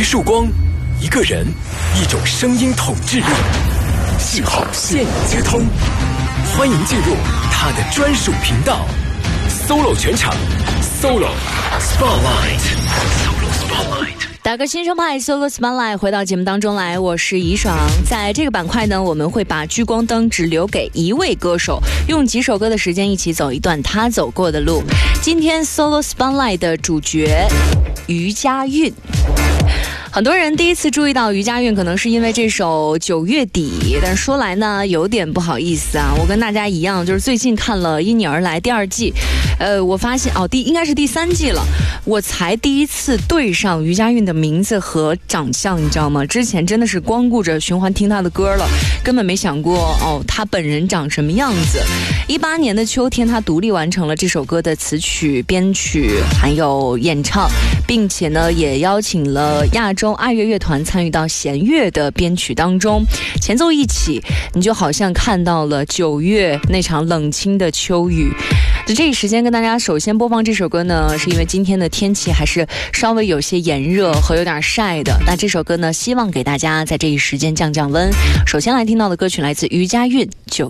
束光，一个人，一种声音统治力。信号现已接通，欢迎进入他的专属频道 ，Solo 全场 ，Solo Spotlight。 打个新生派 Solo Spotlight 回到节目当中来，我是怡爽。在这个板块呢，我们会把聚光灯只留给一位歌手，用几首歌的时间一起走一段他走过的路。今天 Solo Spotlight 的主角余佳韵。很多人第一次注意到余佳韵，可能是因为这首《9月底》，但说来呢，有点不好意思啊。我跟大家一样，就是最近看了《因你而来》第2季，我发现应该是第3季了，我才第一次对上余佳韵的名字和长相，你知道吗？之前真的是光顾着循环听她的歌了，根本没想过她本人长什么样子。18年的秋天，她独立完成了这首歌的词曲、编曲还有演唱，并且呢，也邀请了亚洲爱乐乐团参与到弦乐的编曲当中，前奏一起，你就好像看到了9月那场冷清的秋雨。这一时间跟大家首先播放这首歌呢，是因为今天的天气还是稍微有些炎热和有点晒的。那这首歌呢，希望给大家在这一时间降降温。首先来听到的歌曲来自余佳韵《9